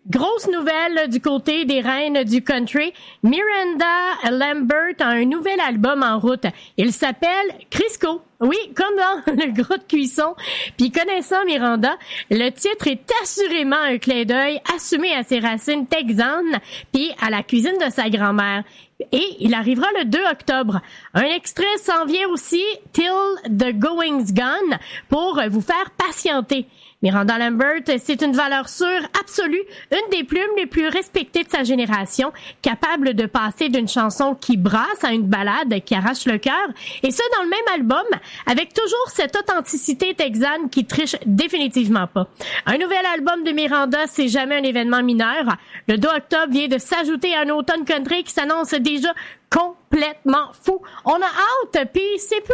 Grosse nouvelle du côté des reines du country. Miranda Lambert a un nouvel album en route. Il s'appelle Crisco. Oui, comme dans le gros de cuisson. Puis connaissant Miranda, le titre est assurément un clin d'œil assumé à ses racines texanes puis à la cuisine de sa grand-mère. Et il arrivera le 2 octobre. Un extrait s'en vient aussi, Till the Going's Gone, pour vous faire patienter. Miranda Lambert, c'est une valeur sûre absolue, une des plumes les plus respectées de sa génération, capable de passer d'une chanson qui brasse à une ballade qui arrache le cœur, et ça dans le même album, avec toujours cette authenticité texane qui triche définitivement pas. Un nouvel album de Miranda, c'est jamais un événement mineur. Le 2 octobre vient de s'ajouter à un automne country qui s'annonce déjà complètement fou. On a hâte, puis c'est plus